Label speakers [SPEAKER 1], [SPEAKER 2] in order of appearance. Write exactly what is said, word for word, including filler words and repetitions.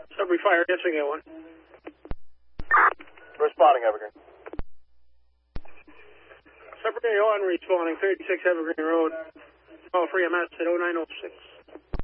[SPEAKER 1] Sudbury Fire, yes, we get one.
[SPEAKER 2] Responding, Evergreen.
[SPEAKER 1] Sudbury one responding, thirty-six Evergreen Road. Call free M S at oh nine oh six.